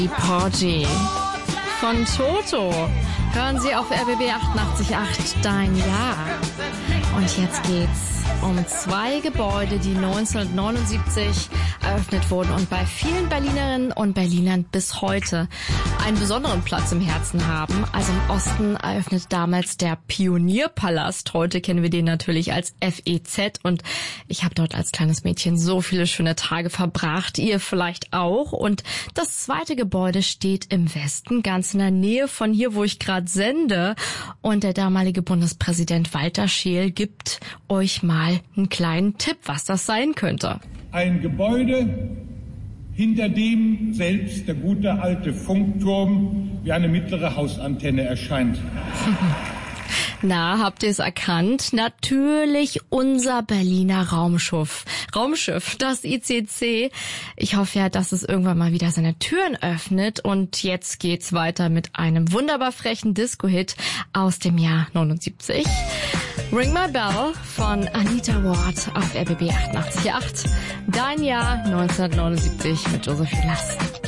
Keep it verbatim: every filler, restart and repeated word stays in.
Die Party von Toto. Hören Sie auf R B B achtundachtzig Komma acht Dein Jahr. Und jetzt geht's um zwei Gebäude, die neunzehnhundertneunundsiebzig eröffnet wurden und bei vielen Berlinerinnen und Berlinern bis heute einen besonderen Platz im Herzen haben. Also im Osten eröffnet damals der Pionierpalast. Heute kennen wir den natürlich als F E Z und ich habe dort als kleines Mädchen so viele schöne Tage verbracht. Ihr vielleicht auch. Und das zweite Gebäude steht im Westen, ganz in der Nähe von hier, wo ich gerade sende. Und der damalige Bundespräsident Walter Scheel gibt euch mal einen kleinen Tipp, was das sein könnte. Ein Gebäude, hinter dem selbst der gute alte Funkturm wie eine mittlere Hausantenne erscheint. Na, habt ihr es erkannt? Natürlich unser Berliner Raumschiff. Raumschiff, das I C C. Ich hoffe ja, dass es irgendwann mal wieder seine Türen öffnet. Und jetzt geht's weiter mit einem wunderbar frechen Disco-Hit aus dem Jahr neunundsiebzig. Ring My Bell von Anita Ward auf R B B achtundachtzig Komma acht. Dein Jahr neunzehnhundertneunundsiebzig mit Josephine Last.